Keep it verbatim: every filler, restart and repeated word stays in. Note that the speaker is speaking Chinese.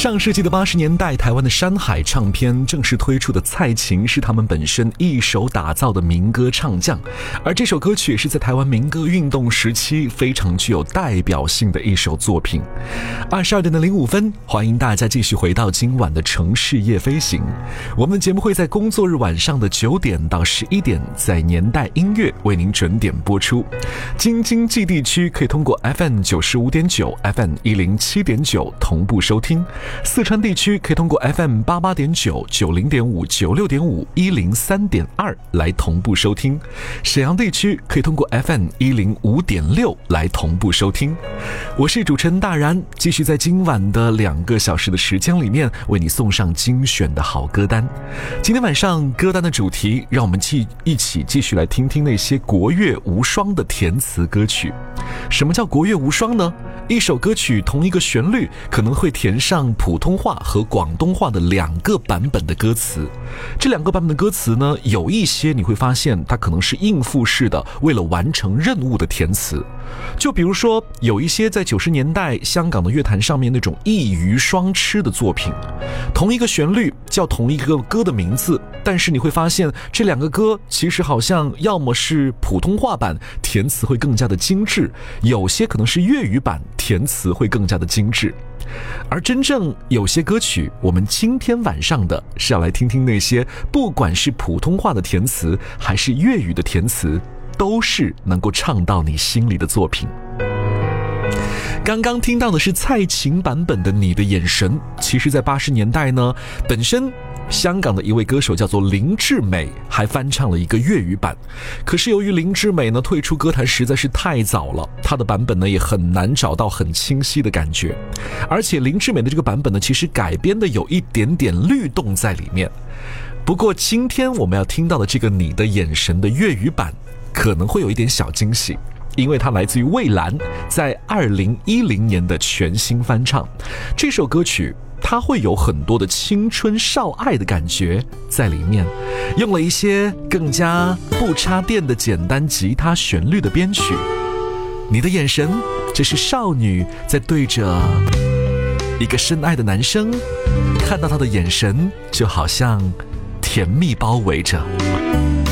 上世纪的八十年代，台湾的山海唱片正式推出的蔡琴是他们本身一手打造的民歌唱将，而这首歌曲也是在台湾民歌运动时期非常具有代表性的一首作品。二十二点的零五分，欢迎大家继续回到今晚的城市夜飞行。我们的节目会在工作日晚上的九点到十一点，在年代音乐为您准点播出。京津冀地区可以通过 F M 九十五点九、F M 一零七点九同步收听。四川地区可以通过 F M 八八点九、九零点五、九六点五、一零三点二来同步收听。沈阳地区可以通过 F M 一零五点六来同步收听。我是主持人大然，继续在今晚的两个小时的时间里面，为你送上精选的好歌单。今天晚上歌单的主题，让我们一起继续来听听那些国乐无双的填词歌曲。什么叫国乐无双呢？一首歌曲同一个旋律可能会填上普通话和广东话的两个版本的歌词。这两个版本的歌词呢，有一些你会发现它可能是应付式的，为了完成任务的填词。就比如说有一些在九十年代香港的乐坛上面那种一鱼双吃的作品，同一个旋律叫同一个歌的名字，但是你会发现这两个歌其实好像要么是普通话版填词会更加的精致，有些可能是粤语版填词会更加的精致。而真正有些歌曲，我们今天晚上的是要来听听那些不管是普通话的填词还是粤语的填词，都是能够唱到你心里的作品。刚刚听到的是蔡琴版本的《你的眼神》，其实在八十年代呢，本身香港的一位歌手叫做林志美还翻唱了一个粤语版，可是由于林志美呢退出歌坛实在是太早了，她的版本呢也很难找到很清晰的感觉，而且林志美的这个版本呢其实改编的有一点点律动在里面。不过今天我们要听到的这个《你的眼神》的粤语版可能会有一点小惊喜，因为它来自于蔚蓝在二零一零年的全新翻唱。这首歌曲它会有很多的青春少爱的感觉在里面，用了一些更加不插电的简单吉他旋律的编曲。你的眼神，这是少女在对着一个深爱的男生，看到他的眼神就好像甜蜜包围着。